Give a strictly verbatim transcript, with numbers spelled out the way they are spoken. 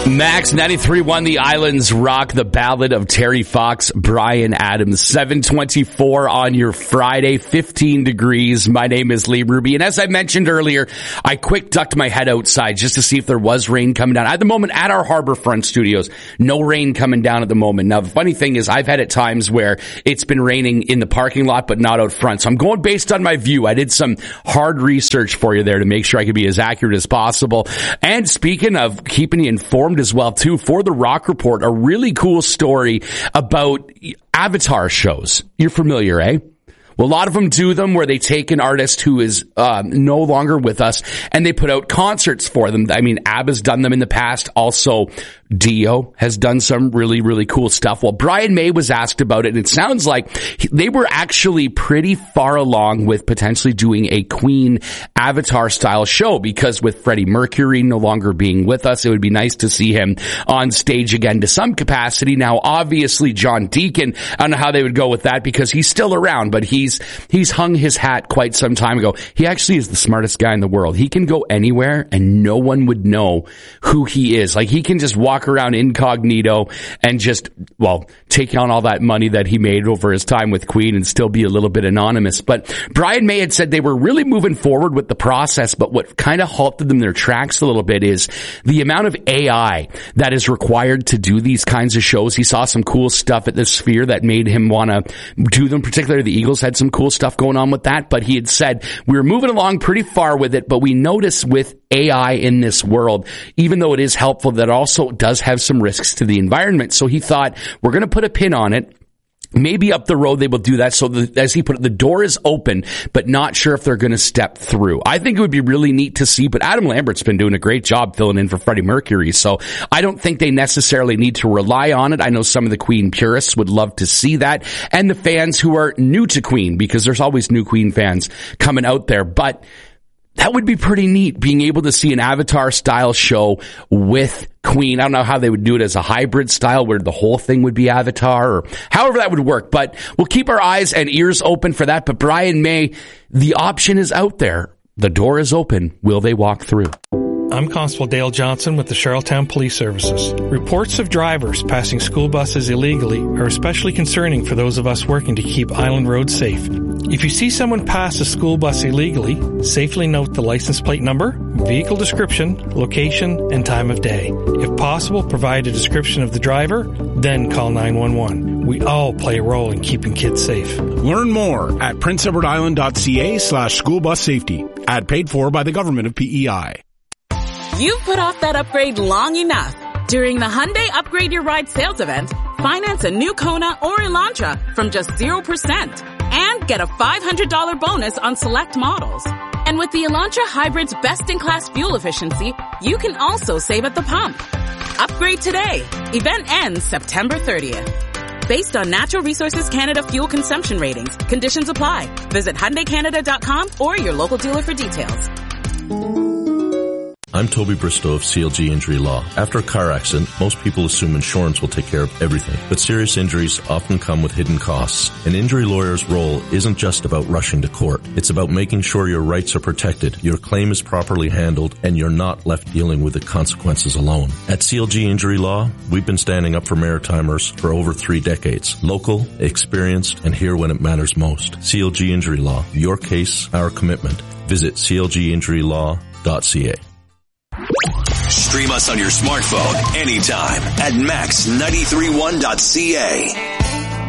Max ninety-three point one, The Islands Rock, the ballad of Terry Fox, Bryan Adams. seven twenty-four on your Friday, fifteen degrees. My name is Lee Ruby. And as I mentioned earlier, I quick ducked my head outside just to see if there was rain coming down. At the moment, at our Harborfront studios, no rain coming down at the moment. Now, the funny thing is I've had at times where it's been raining in the parking lot, but not out front. So I'm going based on my view. I did some hard research for you there to make sure I could be as accurate as possible. And speaking of keeping you informed as well, too, for the Rock Report, a really cool story about Avatar shows. You're familiar, eh? Well, a lot of them do them where they take an artist who is um, no longer with us and they put out concerts for them. I mean, ABBA's done them in the past. Also, Dio has done some really, really cool stuff. Well, Brian May was asked about it, and it sounds like they were actually pretty far along with potentially doing a Queen Avatar-style show, because with Freddie Mercury no longer being with us, it would be nice to see him on stage again to some capacity. Now, obviously, John Deacon, I don't know how they would go with that because he's still around, but he's he's hung his hat quite some time ago. He actually is the smartest guy in the world. He can go anywhere and no one would know who he is. Like, he can just walk around incognito and just, well, take on all that money that he made over his time with Queen and still be a little bit anonymous. But Brian May had said they were really moving forward with the process, but what kind of halted them in their tracks a little bit is the amount of A I that is required to do these kinds of shows. He saw some cool stuff at the Sphere that made him want to do them. Particularly the Eagles had some cool stuff going on with that, but he had said we were moving along pretty far with it, but we notice with A I in this world, even though it is helpful, that also does have some risks to the environment. So he thought, we're going to put a pin on it. Maybe up the road they will do that. So the, as he put it, the door is open, but not sure if they're going to step through. I think it would be really neat to see, but Adam Lambert's been doing a great job filling in for Freddie Mercury. So I don't think they necessarily need to rely on it. I know some of the Queen purists would love to see that, and the fans who are new to Queen, because there's always new Queen fans coming out there. But that would be pretty neat, being able to see an Avatar-style show with Queen. I don't know how they would do it as a hybrid style where the whole thing would be Avatar, or however that would work. But we'll keep our eyes and ears open for that. But Brian May, the option is out there. The door is open. Will they walk through? I'm Constable Dale Johnson with the Charlottetown Police Services. Reports of drivers passing school buses illegally are especially concerning for those of us working to keep Island roads safe. If you see someone pass a school bus illegally, safely note the license plate number, vehicle description, location, and time of day. If possible, provide a description of the driver, then call nine one one. We all play a role in keeping kids safe. Learn more at prince edward island dot c a slash school bus safety. Ad paid for by the government of P E I. You've put off that upgrade long enough. During the Hyundai Upgrade Your Ride sales event, finance a new Kona or Elantra from just zero percent and get a five hundred dollars bonus on select models. And with the Elantra Hybrid's best-in-class fuel efficiency, you can also save at the pump. Upgrade today. Event ends September thirtieth. Based on Natural Resources Canada fuel consumption ratings, conditions apply. Visit Hyundai Canada dot com or your local dealer for details. I'm Toby Bristow of C L G Injury Law. After a car accident, most people assume insurance will take care of everything, but serious injuries often come with hidden costs. An injury lawyer's role isn't just about rushing to court. It's about making sure your rights are protected, your claim is properly handled, and you're not left dealing with the consequences alone. At C L G Injury Law, we've been standing up for Maritimers for over three decades. Local, experienced, and here when it matters most. C L G Injury Law. Your case, our commitment. Visit c l g injury law dot c a. Stream us on your smartphone anytime at max nine three one dot c a.